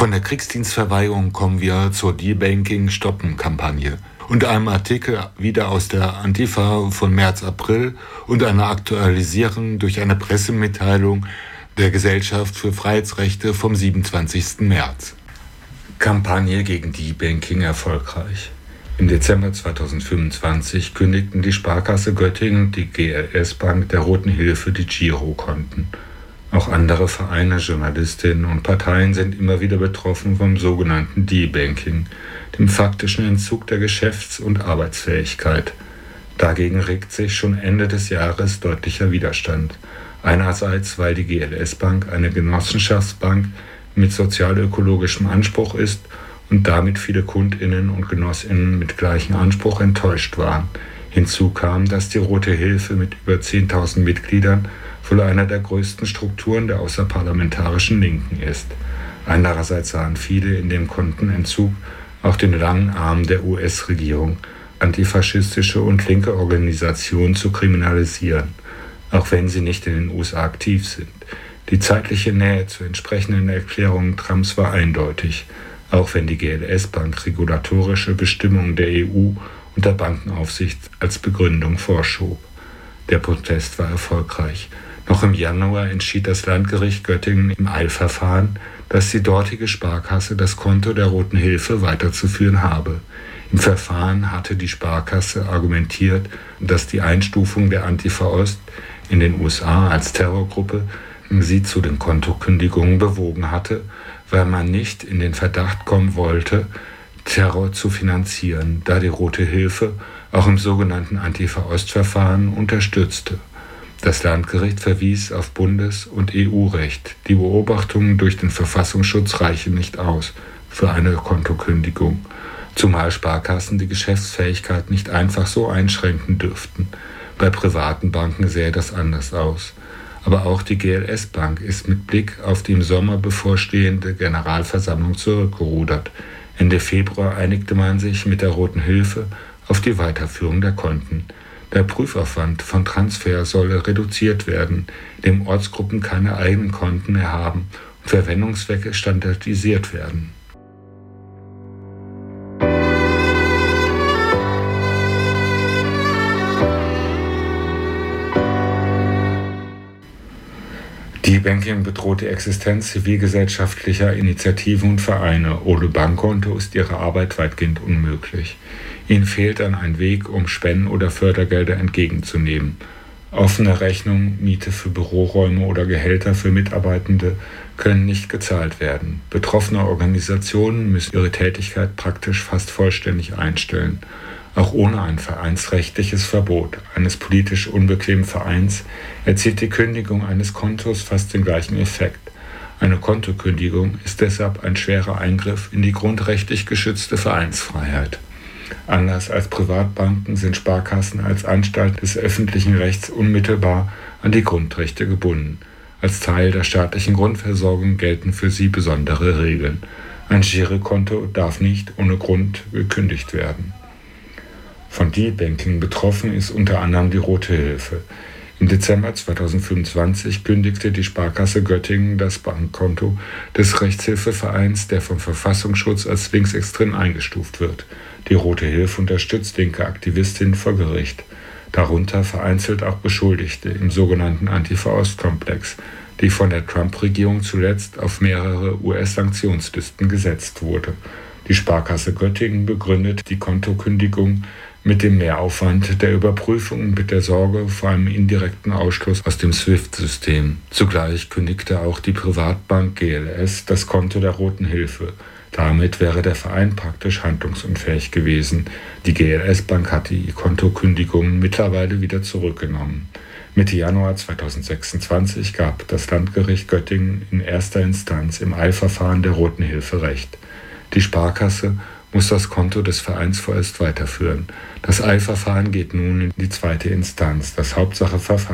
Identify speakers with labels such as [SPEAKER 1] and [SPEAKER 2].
[SPEAKER 1] Von der Kriegsdienstverweigerung kommen wir zur Debanking-Stoppen-Kampagne und einem Artikel wieder aus der Antifa von März, April und einer Aktualisierung durch eine Pressemitteilung der Gesellschaft für Freiheitsrechte vom 27. März. Kampagne gegen Debanking erfolgreich. Im Dezember 2025 kündigten die Sparkasse Göttingen und die GLS Bank der Roten Hilfe die Girokonten. Auch andere Vereine, Journalistinnen und Parteien sind immer wieder betroffen vom sogenannten Debanking, dem faktischen Entzug der Geschäfts- und Arbeitsfähigkeit. Dagegen regt sich schon Ende des Jahres deutlicher Widerstand. Einerseits, weil die GLS Bank eine Genossenschaftsbank mit sozialökologischem Anspruch ist und damit viele KundInnen und GenossInnen mit gleichem Anspruch enttäuscht waren. Hinzu kam, dass die Rote Hilfe mit über 10.000 Mitgliedern wohl einer der größten Strukturen der außerparlamentarischen Linken ist. Andererseits sahen viele in dem Kontenentzug auch den langen Arm der US-Regierung, antifaschistische und linke Organisationen zu kriminalisieren, auch wenn sie nicht in den USA aktiv sind. Die zeitliche Nähe zu entsprechenden Erklärungen Trumps war eindeutig, auch wenn die GLS Bank regulatorische Bestimmungen der EU und der Bankenaufsicht als Begründung vorschob. Der Protest war erfolgreich. Noch im Januar entschied das Landgericht Göttingen im Eilverfahren, dass die dortige Sparkasse das Konto der Roten Hilfe weiterzuführen habe. Im Verfahren hatte die Sparkasse argumentiert, dass die Einstufung der Antifa Ost in den USA als Terrorgruppe sie zu den Kontokündigungen bewogen hatte, weil man nicht in den Verdacht kommen wollte, Terror zu finanzieren, da die Rote Hilfe auch im sogenannten Antifa-Ost-Verfahren unterstützte. Das Landgericht verwies auf Bundes- und EU-Recht. Die Beobachtungen durch den Verfassungsschutz reichen nicht aus für eine Kontokündigung, zumal Sparkassen die Geschäftsfähigkeit nicht einfach so einschränken dürften. Bei privaten Banken sähe das anders aus. Aber auch die GLS Bank ist mit Blick auf die im Sommer bevorstehende Generalversammlung zurückgerudert. Ende Februar einigte man sich mit der Roten Hilfe auf die Weiterführung der Konten. Der Prüfaufwand von Transfer solle reduziert werden, indem Ortsgruppen keine eigenen Konten mehr haben und Verwendungszwecke standardisiert werden. Debanking bedroht die Existenz zivilgesellschaftlicher Initiativen und Vereine. Ohne Bankkonto ist ihre Arbeit weitgehend unmöglich. Ihnen fehlt dann ein Weg, um Spenden oder Fördergelder entgegenzunehmen. Offene Rechnungen, Miete für Büroräume oder Gehälter für Mitarbeitende können nicht gezahlt werden. Betroffene Organisationen müssen ihre Tätigkeit praktisch fast vollständig einstellen. Auch ohne ein vereinsrechtliches Verbot eines politisch unbequemen Vereins erzielt die Kündigung eines Kontos fast den gleichen Effekt. Eine Kontokündigung ist deshalb ein schwerer Eingriff in die grundrechtlich geschützte Vereinsfreiheit. Anders als Privatbanken sind Sparkassen als Anstalt des öffentlichen Rechts unmittelbar an die Grundrechte gebunden. Als Teil der staatlichen Grundversorgung gelten für sie besondere Regeln. Ein Girokonto darf nicht ohne Grund gekündigt werden. Von Debanking betroffen ist unter anderem die Rote Hilfe. Im Dezember 2025 kündigte die Sparkasse Göttingen das Bankkonto des Rechtshilfevereins, der vom Verfassungsschutz als linksextrem eingestuft wird. Die Rote Hilfe unterstützt linke Aktivistinnen vor Gericht, darunter vereinzelt auch Beschuldigte im sogenannten Antifa-Ost-Komplex, die von der Trump-Regierung zuletzt auf mehrere US-Sanktionslisten gesetzt wurde. Die Sparkasse Göttingen begründet die Kontokündigung mit dem Mehraufwand der Überprüfung und mit der Sorge vor einem indirekten Ausschluss aus dem SWIFT-System. Zugleich kündigte auch die Privatbank GLS das Konto der Roten Hilfe. Damit wäre der Verein praktisch handlungsunfähig gewesen. Die GLS-Bank hat die Kontokündigungen mittlerweile wieder zurückgenommen. Mitte Januar 2026 gab das Landgericht Göttingen in erster Instanz im Eilverfahren der Roten Hilfe Recht. Die Sparkasse muss das Konto des Vereins vorerst weiterführen. Das Eilverfahren geht nun in die zweite Instanz. Das Hauptsacheverfahren